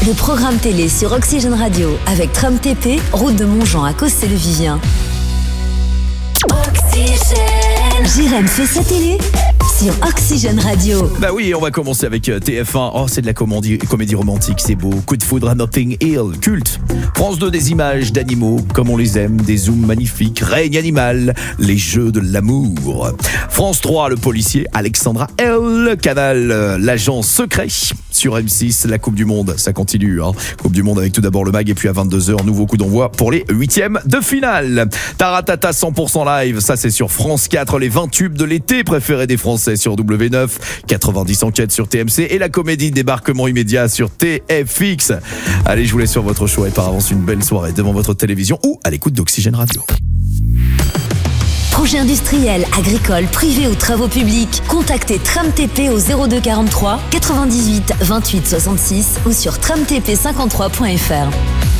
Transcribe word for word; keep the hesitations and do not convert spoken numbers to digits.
Le programme télé sur Oxygène Radio avec Tram T P, route de Montjean à Cossé-le-Vivien. Oxygène. Jérém fait sa télé sur Oxygène Radio. Bah oui, on va commencer avec T F un. Oh, c'est de la comédie, comédie romantique, c'est beau. Coup de foudre à Notting Hill, culte. France deux, des images d'animaux comme on les aime, des zooms magnifiques, règne animal, les jeux de l'amour. France trois, le policier Alexandra L. Canal, l'agent secret. Sur M six, la Coupe du Monde, ça continue. Hein. Coupe du Monde avec tout d'abord le mag et puis à vingt-deux heures, nouveau coup d'envoi pour les huitièmes de finale. Taratata cent pour cent live, ça c'est sur France quatre, les vingt tubes de l'été préférés des Français sur W neuf, quatre-vingt-dix enquêtes sur T M C et la comédie débarquement immédiat sur T F X. Allez, je vous laisse sur votre choix et par avance une belle soirée devant votre télévision ou à l'écoute d'Oxygène Radio. Projet industriel, agricole, privé ou travaux publics, contactez Tram T P au zéro deux quarante-trois quatre-vingt-dix-huit vingt-huit soixante-six ou sur tram t p cinquante-trois point f r.